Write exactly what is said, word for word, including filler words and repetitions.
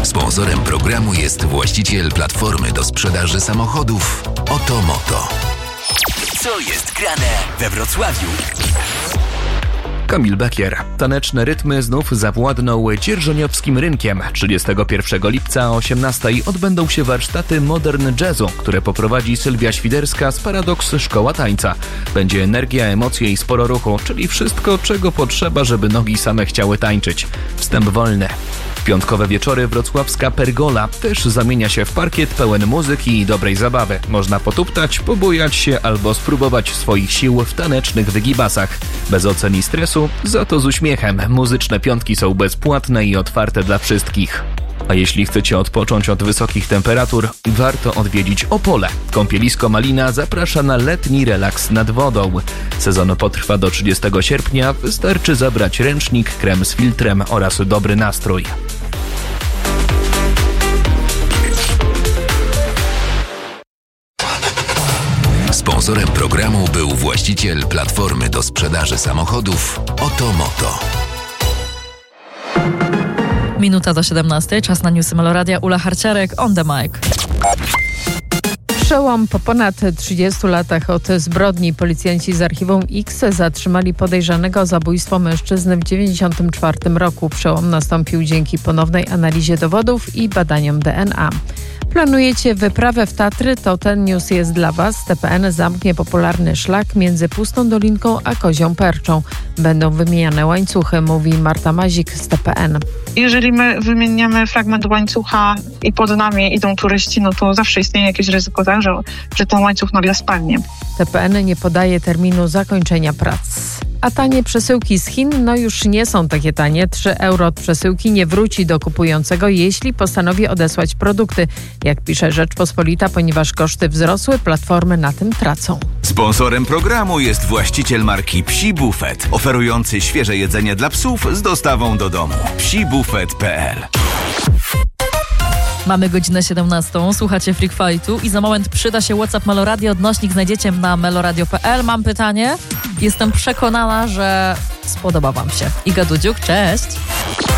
Sponsorem programu jest właściciel platformy do sprzedaży samochodów Otomoto. Co jest grane we Wrocławiu? Kamil Bekier. Taneczne rytmy znów zawładną dzierżoniowskim rynkiem. trzydziestego pierwszego lipca o osiemnastej odbędą się warsztaty Modern Jazzu, które poprowadzi Sylwia Świderska z Paradoks Szkoła Tańca. Będzie energia, emocje i sporo ruchu, czyli wszystko, czego potrzeba, żeby nogi same chciały tańczyć. Wstęp wolny. Piątkowe wieczory wrocławska Pergola też zamienia się w parkiet pełen muzyki i dobrej zabawy. Można potuptać, pobujać się albo spróbować swoich sił w tanecznych wygibasach. Bez ocen i stresu, za to z uśmiechem. Muzyczne piątki są bezpłatne i otwarte dla wszystkich. A jeśli chcecie odpocząć od wysokich temperatur, warto odwiedzić Opole. Kąpielisko Malina zaprasza na letni relaks nad wodą. Sezon potrwa do trzydziestego sierpnia. Wystarczy zabrać ręcznik, krem z filtrem oraz dobry nastrój. Sponsorem programu był właściciel platformy do sprzedaży samochodów Otomoto. Minuta do siedemnastej, czas na newsy Meloradia. Ula Harciarek, on the mic. Przełom. Po ponad trzydziestu latach od zbrodni policjanci z archiwum X zatrzymali podejrzanego o zabójstwo mężczyzny w dziewięćdziesiątym czwartym roku. Przełom nastąpił dzięki ponownej analizie dowodów i badaniom D N A. Planujecie wyprawę w Tatry? To ten news jest dla Was. T P N zamknie popularny szlak między Pustą Dolinką a Kozią Perczą. Będą wymieniane łańcuchy, mówi Marta Mazik z T P N. Jeżeli my wymieniamy fragment łańcucha i pod nami idą turyści, no to zawsze istnieje jakieś ryzyko, tak, że, że ten łańcuch nagle spadnie. T P N nie podaje terminu zakończenia prac. A tanie przesyłki z Chin, no już nie są takie tanie. trzy euro od przesyłki nie wróci do kupującego, jeśli postanowi odesłać produkty. Jak pisze Rzeczpospolita, ponieważ koszty wzrosły, platformy na tym tracą. Sponsorem programu jest właściciel marki Psi Buffet, oferujący świeże jedzenie dla psów z dostawą do domu. psi buffet kropka p l. Mamy godzinę siedemnastą, słuchacie Freak Fightu i za moment przyda się WhatsApp Meloradio. Odnośnik znajdziecie na meloradio kropka p l. Mam pytanie. Jestem przekonana, że spodoba Wam się. Iga Dudziuk, cześć!